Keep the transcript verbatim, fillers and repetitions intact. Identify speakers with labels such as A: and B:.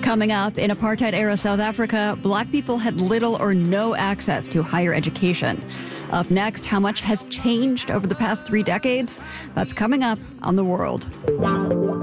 A: Coming up, in apartheid-era South Africa, black people had little or no access to higher education. Up next, how much has changed over the past three decades? That's coming up on The World.